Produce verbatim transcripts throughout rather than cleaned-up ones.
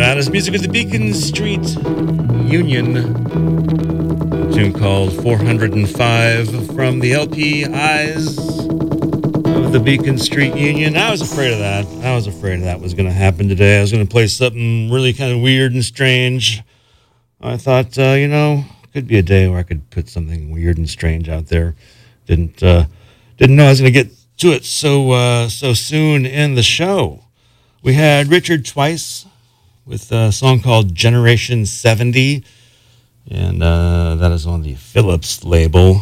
That is music of the Beacon Street Union. A tune called four hundred five from the L P Eyes of the Beacon Street Union. I was afraid of that. I was afraid that was going to happen today. I was going to play something really kind of weird and strange. I thought, uh, you know, could be a day where I could put something weird and strange out there. Didn't uh, didn't know I was going to get to it so uh, so soon in the show. We had Richard Twice with a song called Generation seventy, and uh, that is on the Philips label,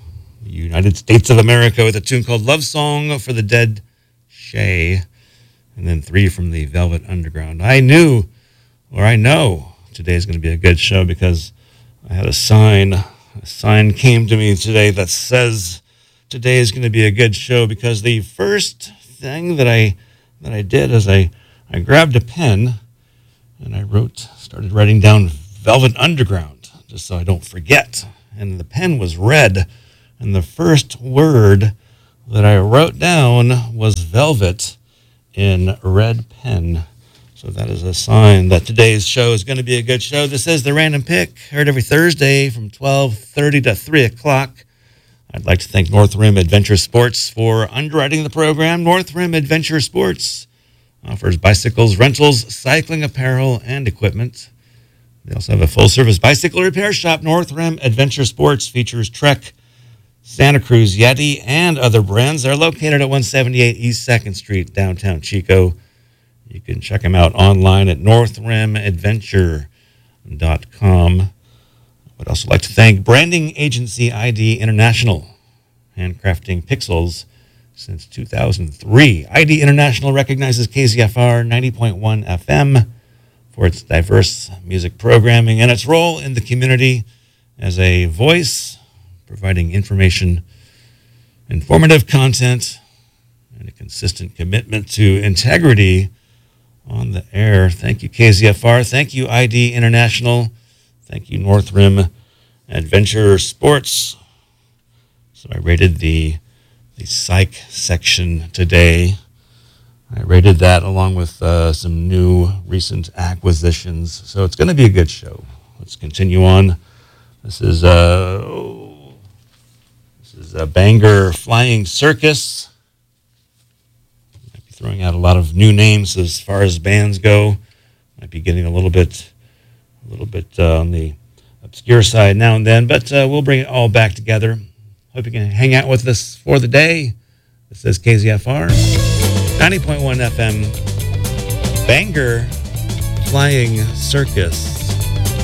United States of America, with a tune called Love Song for the Dead Shay, and then three from the Velvet Underground. I knew, or I know, today is going to be a good show because I had a sign. A sign came to me today that says today is going to be a good show, because the first thing that I that I did is I, I grabbed a pen and I wrote, started writing down Velvet Underground, just so I don't forget. And the pen was red, and the first word that I wrote down was velvet in red pen. So that is a sign that today's show is going to be a good show. This is The Random Pick, heard every Thursday from twelve thirty to three o'clock. I'd like to thank North Rim Adventure Sports for underwriting the program. North Rim Adventure Sports offers bicycles, rentals, cycling apparel, and equipment. They also have a full-service bicycle repair shop. North Rim Adventure Sports features Trek, Santa Cruz, Yeti, and other brands. They're located at one seventy-eight East second Street, downtown Chico. You can check them out online at north rim adventure dot com. I would also like to thank branding agency I D International, handcrafting pixels since two thousand three. I D International recognizes K Z F R ninety point one F M for its diverse music programming and its role in the community as a voice, providing information, informative content, and a consistent commitment to integrity on the air. Thank you, K Z F R. Thank you, I D International. Thank you, North Rim Adventure Sports. So I rated the the psych section today. I rated that along with uh, some new recent acquisitions. So it's going to be a good show. Let's continue on. This is uh, oh, this is a Banger Flying Circus. Might be throwing out a lot of new names as far as bands go. Might be getting a little bit, a little bit uh, on the obscure side now and then, but uh, we'll bring it all back together. Hope you can hang out with us for the day. This is K Z F R, ninety point one F M, Banger Flying Circus.